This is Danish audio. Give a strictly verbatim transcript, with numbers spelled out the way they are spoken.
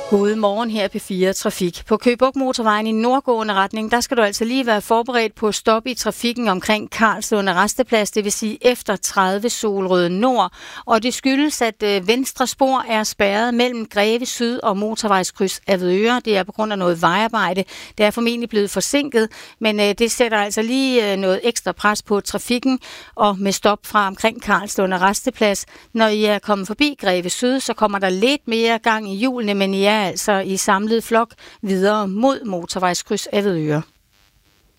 Godmorgen her på P fire Trafik. På Køge Bugt Motorvejen i nordgående retning, der skal du altså lige være forberedt på at stoppe i trafikken omkring Karlslunde Rasteplads, det vil sige efter tredive Solrød Nord. Og det skyldes, at øh, venstre spor er spærret mellem Greve Syd og motorvejskryds Avedøre. Det er på grund af noget vejarbejde. Det er formentlig blevet forsinket, men øh, det sætter altså lige øh, noget ekstra pres på trafikken. Og med stop fra omkring Karlslunde Rasteplads, når I er kommet forbi Greve Syd, så kommer der lidt mere gang i hjulene, men I er altså i samlet flok videre mod motorvejskryds Avedøre.